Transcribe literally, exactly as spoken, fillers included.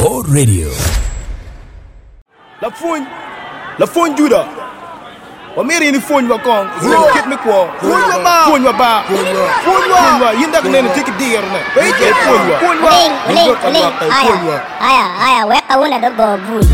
Sport Radio. La fun, la fun juda. Wa meri ni fun wa kong. Kit me kwa. Fun wa ba. Fun wa ba. Fun wa. Yinda kene tiki dir na. Baike fun wa. Fun wa. Uling, uling, uling. Aya, aya, aya, weka una dogo bui.